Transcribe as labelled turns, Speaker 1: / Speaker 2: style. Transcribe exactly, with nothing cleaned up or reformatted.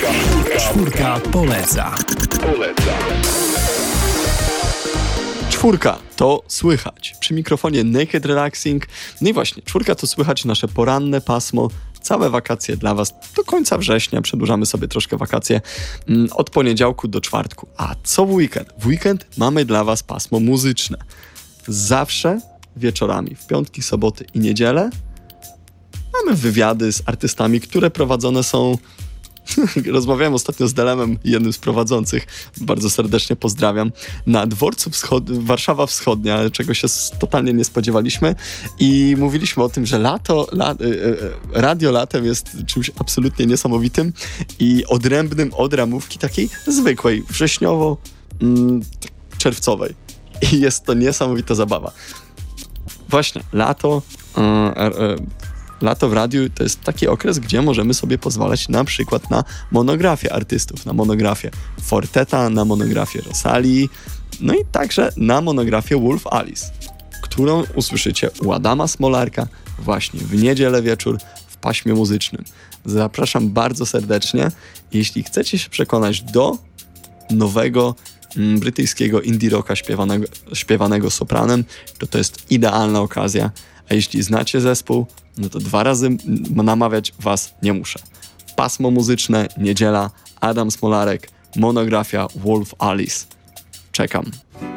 Speaker 1: Czwórka poleca. Poleca. Czwórka to słychać. Przy mikrofonie Naked Relaxing. No i właśnie, czwórka to słychać nasze poranne pasmo. Całe wakacje dla was do końca września. Przedłużamy sobie troszkę wakacje mm, od poniedziałku do czwartku. A co w weekend? W weekend mamy dla was pasmo muzyczne. Zawsze wieczorami, w piątki, soboty i niedzielę mamy wywiady z artystami, które prowadzone są... Rozmawiałem ostatnio z Delemem, jednym z prowadzących, bardzo serdecznie pozdrawiam, na dworcu Wschod- Warszawa Wschodnia, czego się totalnie nie spodziewaliśmy i mówiliśmy o tym, że lato, la, radio latem jest czymś absolutnie niesamowitym i odrębnym od ramówki takiej zwykłej, wrześniowo-czerwcowej. I jest to niesamowita zabawa. Właśnie, lato... Yy, yy, Lato w radiu to jest taki okres, gdzie możemy sobie pozwalać na przykład na monografię artystów, na monografię Forteta, na monografię Rosalii, no i także na monografię Wolf Alice, którą usłyszycie u Adama Smolarka właśnie w niedzielę wieczór w paśmie muzycznym. Zapraszam bardzo serdecznie. Jeśli chcecie się przekonać do nowego mm, brytyjskiego indie rocka śpiewanego, śpiewanego sopranem, to to jest idealna okazja. A jeśli znacie zespół, no to dwa razy namawiać was nie muszę. Pasmo muzyczne, niedziela, Adam Smolarek, monografia Wolf Alice. Czekam.